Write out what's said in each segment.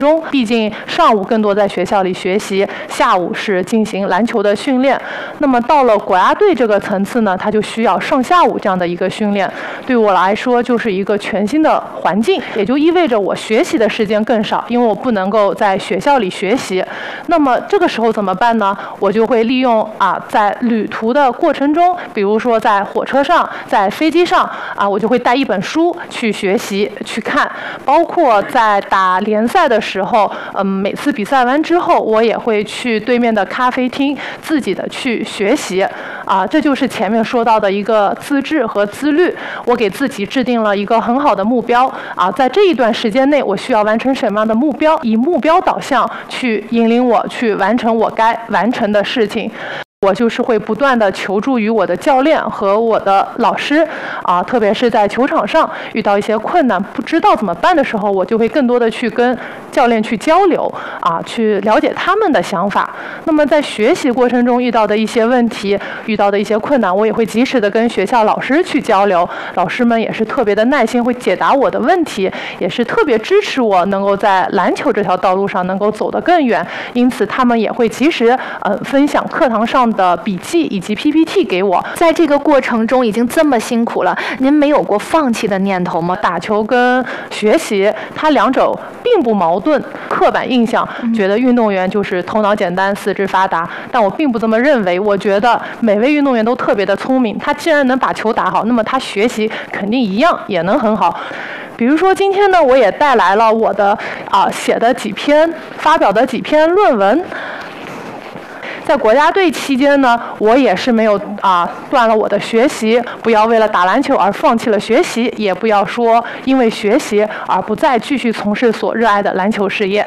毕竟上午更多在学校里学习，下午是进行篮球的训练。那么到了国家队这个层次呢，它就需要上下午这样的一个训练。对我来说，就是一个全新的环境，也就意味着我学习的时间更少，因为我不能够在学校里学习。那么这个时候怎么办呢？我就会利用在旅途的过程中，比如说在火车上、在飞机上我就会带一本书去学习、去看，包括在打联赛的时候，每次比赛完之后，我也会去对面的咖啡厅自己的去学习这就是前面说到的一个自制和自律。我给自己制定了一个很好的目标在这一段时间内，我需要完成什么样的目标，以目标导向去引领我去完成我该完成的事情。我就是会不断的求助于我的教练和我的老师特别是在球场上遇到一些困难不知道怎么办的时候，我就会更多的去跟教练去交流去了解他们的想法。那么在学习过程中遇到的一些问题、遇到的一些困难，我也会及时的跟学校老师去交流，老师们也是特别的耐心，会解答我的问题，也是特别支持我能够在篮球这条道路上能够走得更远。因此他们也会及时分享课堂上的笔记以及 PPT 给我。 在这个过程中已经这么辛苦了，您没有过放弃的念头吗？ 打球跟学习它两者并不矛盾。刻板印象觉得运动员就是头脑简单、四肢发达，但我并不这么认为。我觉得每位运动员都特别的聪明，他既然能把球打好，那么他学习肯定一样也能很好。比如说今天呢，我也带来了我的写的发表的几篇论文。在国家队期间呢，我也是没有断了我的学习，不要为了打篮球而放弃了学习，也不要说因为学习而不再继续从事所热爱的篮球事业。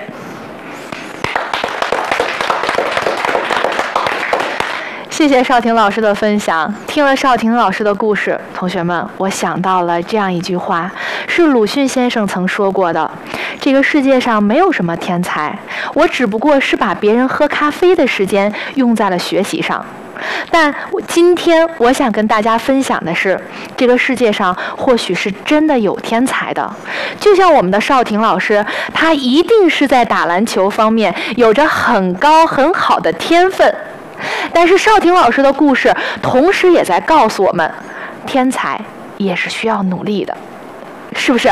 谢谢邵婷老师的分享。听了邵婷老师的故事，同学们，我想到了这样一句话，是鲁迅先生曾说过的：这个世界上没有什么天才，我只不过是把别人喝咖啡的时间用在了学习上。但今天我想跟大家分享的是，这个世界上或许是真的有天才的，就像我们的邵婷老师，她一定是在打篮球方面有着很高很好的天分。但是邵婷老师的故事同时也在告诉我们，天才也是需要努力的，是不是？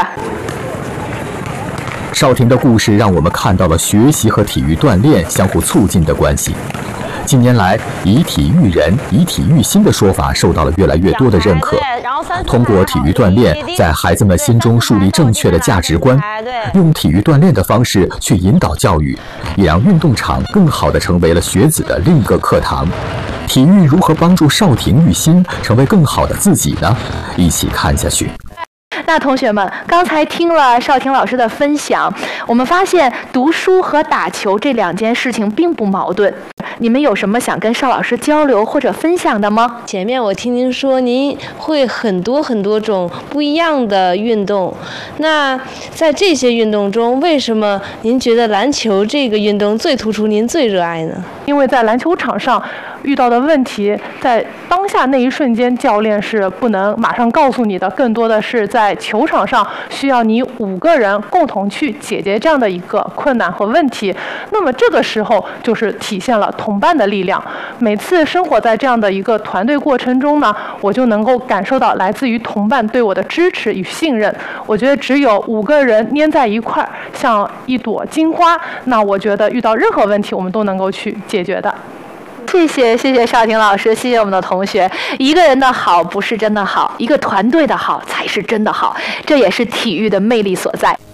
邵婷的故事让我们看到了学习和体育锻炼相互促进的关系。近年来，以体育人、以体育心的说法受到了越来越多的认可。通过体育锻炼，在孩子们心中树立正确的价值观，用体育锻炼的方式去引导教育，也让运动场更好地成为了学子的另一个课堂。体育如何帮助邵婷育心成为更好的自己呢？一起看下去。 那同学们，刚才听了邵婷老师的分享，我们发现读书和打球这两件事情并不矛盾。你们有什么想跟邵老师交流或者分享的吗？ 前面我听您说您会很多种不一样的运动，那在这些运动中，为什么您觉得篮球这个运动最突出，您最热爱呢？ 因为在篮球场上遇到的问题，在当下那一瞬间，教练是不能马上告诉你的，更多的是在球场上需要你5个人共同去解决这样的一个困难和问题。那么这个时候就是体现了同伴的力量。每次生活在这样的一个团队过程中呢，我就能够感受到来自于同伴对我的支持与信任。我觉得只有5个人粘在一块儿，像一朵金花，那我觉得遇到任何问题我们都能够去解决的。 谢谢邵婷老师，谢谢我们的同学。一个人的好不是真的好，一个团队的好才是真的好，这也是体育的魅力所在。